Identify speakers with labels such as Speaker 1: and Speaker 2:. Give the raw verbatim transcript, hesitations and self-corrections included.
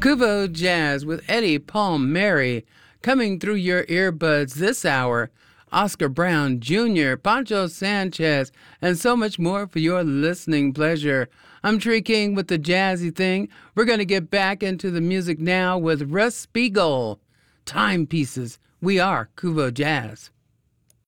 Speaker 1: Kuvo Jazz with Eddie Palmieri coming through your earbuds this hour. Oscar Brown Junior, Pancho Sanchez, and so much more for your listening pleasure. I'm Tree King with the Jazzy Thing. We're going to get back into the music now with Russ Spiegel. Timepieces. We are Kuvo Jazz.